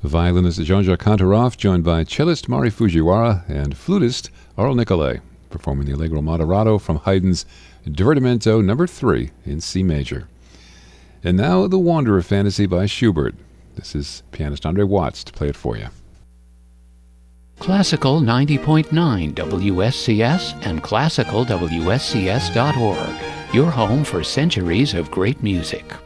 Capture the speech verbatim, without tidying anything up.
Violinist Jean-Jacques Kantorov, joined by cellist Mari Fujiwara and flutist Arl Nicolai, performing the Allegro Moderato from Haydn's Divertimento number three in C major. And now the Wanderer Fantasy by Schubert. This is pianist Andre Watts to play it for you. Classical ninety point nine W S C S and classical W S C S dot org, your home for centuries of great music.